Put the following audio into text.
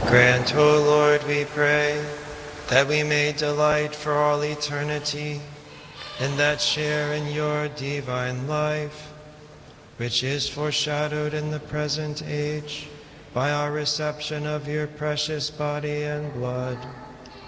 Grant, O Lord, we pray, that we may delight for all eternity in that share in your divine life, which is foreshadowed in the present age by our reception of your precious body and blood.